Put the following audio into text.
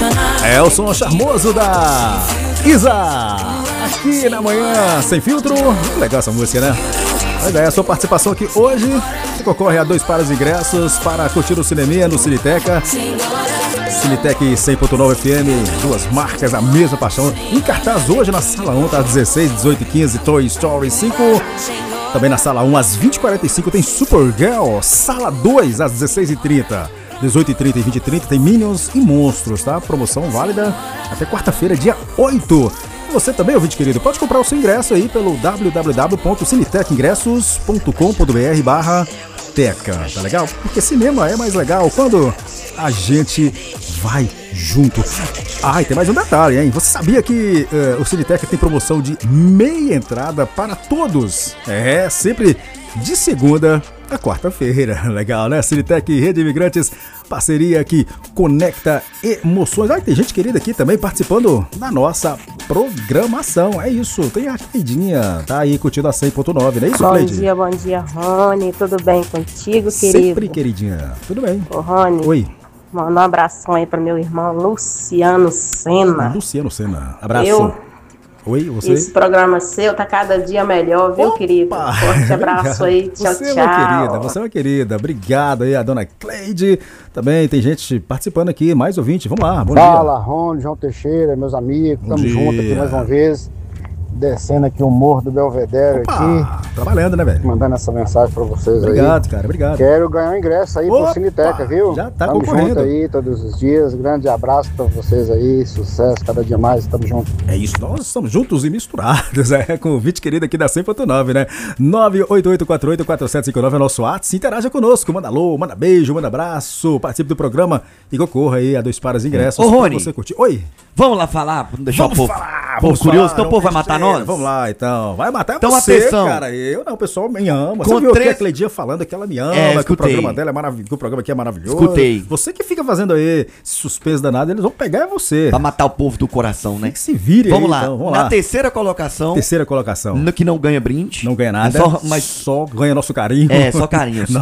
É o som charmoso da Isa, aqui na Manhã Sem Filtro. Legal essa música, né? Pois é, a sua participação aqui hoje, você concorre a 2 pares de ingressos para curtir o cineminha no Ciniteca. Cinetec 100.9 FM, 2 marcas, a mesma paixão. Em cartaz hoje na Sala 1, tá às 16, 18 e 15, Toy Story 5. Também na Sala 1, às 20h45, tem Supergirl. Sala 2, às 16h30. 18h30 e 20h30 tem Minions e Monstros, tá? Promoção válida até quarta-feira, dia 8. Você também, ouvinte querido, pode comprar o seu ingresso aí pelo www.cinetecingressos.com.br/teca, tá legal? Porque cinema é mais legal quando a gente vai junto. Ah, e tem mais um detalhe, hein? Você sabia que o Cinetec tem promoção de meia entrada para todos? É, sempre de segunda a quarta-feira. Legal, né? Cinetec Rede Imigrantes, parceria que conecta emoções. Ah, tem gente querida aqui também participando da nossa programação. É isso, tem a Cleidinha, tá aí curtindo a 100.9, não é isso, Cleide? Bom dia, Rony. Tudo bem contigo, querido? Sempre, queridinha. Tudo bem. Ô, Rony. Oi. Manda um abração aí pro meu irmão Luciano Senna. Luciano Senna. Abraço. Oi, você? Esse programa seu tá cada dia melhor, viu, querido? Forte abraço aí, tchau, você tchau. É uma querida, você é uma querida. Obrigado aí, a dona Cleide. Também tem gente participando aqui, mais ouvinte. Vamos lá, bom dia. Fala, Rony, João Teixeira, meus amigos. Estamos juntos aqui mais uma vez. Descendo aqui o Morro do Belvedere. Opa, aqui. Trabalhando, né, velho? Mandando essa mensagem pra vocês. Obrigado, aí. Cara, obrigado. Quero ganhar um ingresso aí pro Ciniteca, viu? Já tá tamo concorrendo. Junto aí todos os dias. Grande abraço pra vocês aí. Sucesso cada dia mais. Tamo junto. É isso, nós estamos juntos e misturados, com o convite querido aqui da 100.9, né? 988484759 é o nosso WhatsApp. Interaja conosco, manda alô, manda beijo, manda abraço, participe do programa e concorra aí a 2 pares de ingressos. Ô, Rony, você curtir. Oi. Vamos lá falar, vamos deixar vamos o povo, falar, povo curioso, então o povo vai matar nós? Vamos lá, então. Vai matar então, você, atenção. Cara. Eu não, o pessoal me ama. Você viu aqui a Cleidinha falando que ela me ama, que o programa dela é maravilhoso, que o programa aqui é maravilhoso. Escutei. Você que fica fazendo aí suspense danado, eles vão pegar você. Pra matar o povo do coração, né? Que se vire vamos aí, lá. Então, vamos Na lá. terceira colocação. Terceira colocação. Que não ganha brinde. Não ganha nada, mas só ganha nosso carinho. É, só carinho.